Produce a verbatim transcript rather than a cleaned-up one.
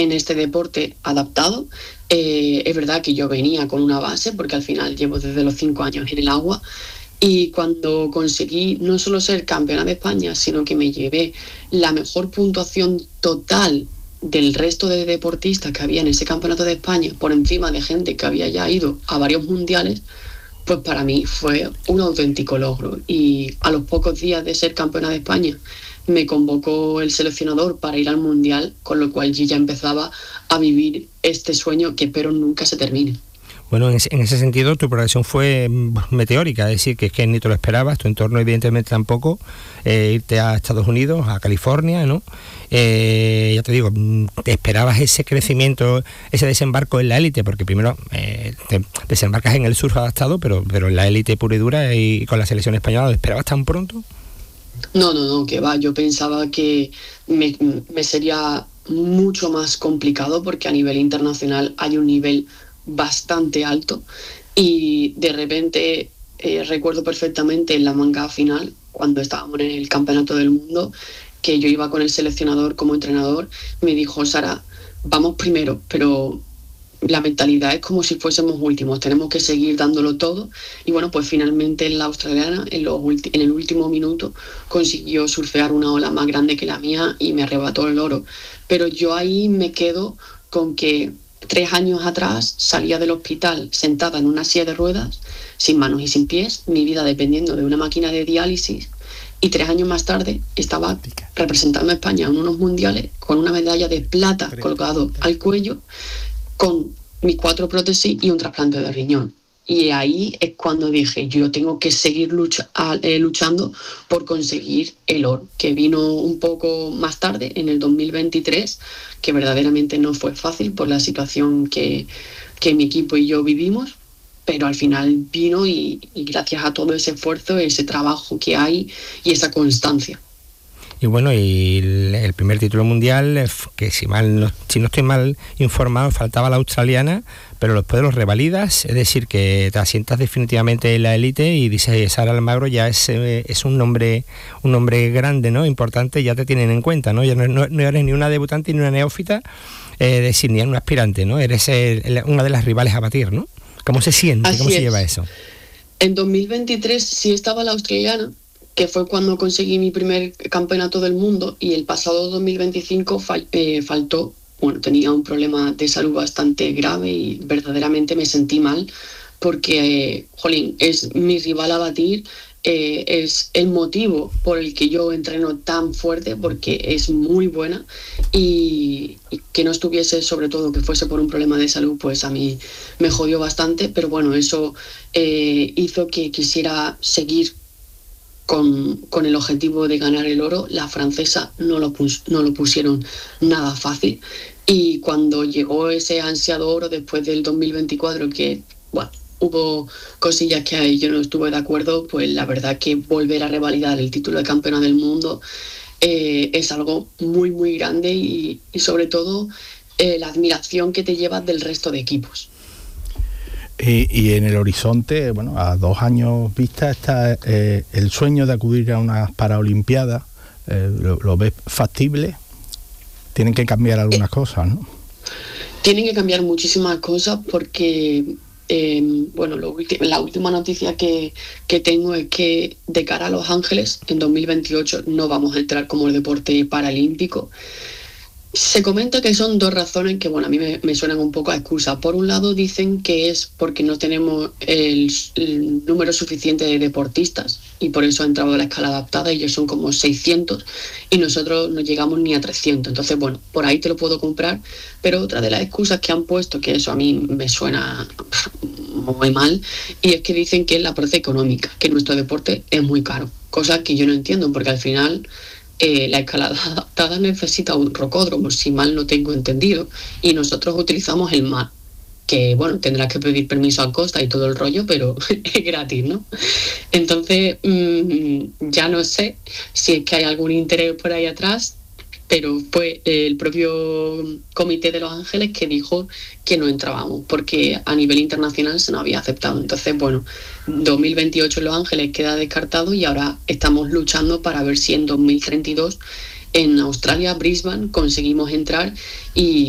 en este deporte adaptado. Eh, es verdad que yo venía con una base, porque al final llevo desde los cinco años en el agua, y cuando conseguí no solo ser campeona de España, sino que me llevé la mejor puntuación total del resto de deportistas que había en ese campeonato de España, por encima de gente que había ya ido a varios mundiales, pues para mí fue un auténtico logro. Y a los pocos días de ser campeona de España me convocó el seleccionador para ir al mundial, con lo cual yo ya empezaba a vivir este sueño que espero nunca se termine. Bueno, en ese, en ese sentido tu progresión fue meteórica, es decir, que es que ni te lo esperabas, tu entorno evidentemente tampoco, eh, irte a Estados Unidos, a California, ¿no? Eh, ya te digo, te esperabas ese crecimiento, ese desembarco en la élite, porque primero eh, te desembarcas en el surf adaptado, pero, pero en la élite pura y dura y con la selección española, ¿lo esperabas tan pronto? No, no, no, que va, yo pensaba que me, me sería mucho más complicado, porque a nivel internacional hay un nivel bastante alto, y de repente eh, recuerdo perfectamente en la manga final, cuando estábamos en el campeonato del mundo, que yo iba con el seleccionador como entrenador, me dijo: Sara, vamos primero, pero la mentalidad es como si fuésemos últimos, tenemos que seguir dándolo todo. Y bueno, pues finalmente la australiana en, los ulti- en el último minuto consiguió surfear una ola más grande que la mía y me arrebató el oro. Pero yo ahí me quedo con que tres años atrás salía del hospital sentada en una silla de ruedas, sin manos y sin pies, mi vida dependiendo de una máquina de diálisis, y tres años más tarde estaba representando a España en unos mundiales con una medalla de plata colgado al cuello, con mis cuatro prótesis y un trasplante de riñón. Y ahí es cuando dije, yo tengo que seguir lucha, eh, luchando por conseguir el oro, que vino un poco más tarde, en el dos mil veintitrés, que verdaderamente no fue fácil por la situación que, que mi equipo y yo vivimos, pero al final vino y, y gracias a todo ese esfuerzo, ese trabajo que hay y esa constancia. Y bueno, y el, el primer título mundial, que si mal no, si no estoy mal informado, faltaba la australiana, pero después los revalidas, es decir, que te asientas definitivamente en la élite y dices, Sara Almagro ya es, es un nombre un nombre grande, ¿no? Importante, ya te tienen en cuenta, ¿no? Ya no, no, no eres ni una debutante ni una neófita, eh, es decir, ni un aspirante, ¿no? Eres el, el, una de las rivales a batir, ¿no? ¿Cómo se siente? Así ¿Cómo es. se lleva eso? En dos mil veintitrés sí estaba la australiana, que fue cuando conseguí mi primer campeonato del mundo, y el pasado dos mil veinticinco fal, eh, faltó, bueno, tenía un problema de salud bastante grave y verdaderamente me sentí mal, porque, eh, jolín, es mi rival a batir, eh, es el motivo por el que yo entreno tan fuerte, porque es muy buena, y, y que no estuviese, sobre todo que fuese por un problema de salud, pues a mí me jodió bastante, pero bueno, eso eh, hizo que quisiera seguir Con, con el objetivo de ganar el oro. La francesa no lo, pus, no lo pusieron nada fácil, y cuando llegó ese ansiado oro después del dos mil veinticuatro, que bueno, hubo cosillas que ahí yo no estuve de acuerdo, pues la verdad que volver a revalidar el título de campeona del mundo eh, es algo muy muy grande, y, y sobre todo eh, la admiración que te llevas del resto de equipos. Y, y en el horizonte, bueno, a dos años vista está eh, el sueño de acudir a unas Paralimpiadas. Eh, lo, ¿Lo ves factible? Tienen que cambiar algunas eh, cosas, ¿no? Tienen que cambiar muchísimas cosas, porque, eh, bueno, lo ulti- la última noticia que, que tengo es que de cara a Los Ángeles, en dos mil veintiocho, no vamos a entrar como el deporte paralímpico. Se comenta que son dos razones que, bueno, a mí me, me suenan un poco a excusa. Por un lado dicen que es porque no tenemos el, el número suficiente de deportistas, y por eso ha entrado la escala adaptada, y ellos son como seiscientos y nosotros no llegamos ni a trescientos. Entonces, bueno, por ahí te lo puedo comprar, pero otra de las excusas que han puesto, que eso a mí me suena muy mal, y es que dicen que es la parte económica, que nuestro deporte es muy caro, cosa que yo no entiendo, porque al final Eh, la escalada adaptada necesita un rocódromo, si mal no tengo entendido, y nosotros utilizamos el mar, que bueno, tendrás que pedir permiso a Costa y todo el rollo, pero es gratis, ¿no? Entonces, mmm, ya no sé si es que hay algún interés por ahí atrás, pero fue el propio comité de Los Ángeles que dijo que no entrábamos, porque a nivel internacional se nos había aceptado. Entonces, bueno, dos mil veintiocho en Los Ángeles queda descartado, y ahora estamos luchando para ver si en dos mil treinta y dos en Australia, Brisbane, conseguimos entrar, y